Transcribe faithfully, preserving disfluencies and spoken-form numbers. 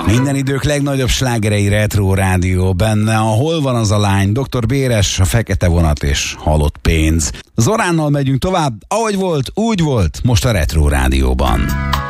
Minden idők legnagyobb slágerei Retro Rádió, benne a Hol van az a lány, doktor Béres, a Fekete vonat és Halott pénz. Zoránnal megyünk tovább, ahogy volt, úgy volt, most a Retro Rádióban.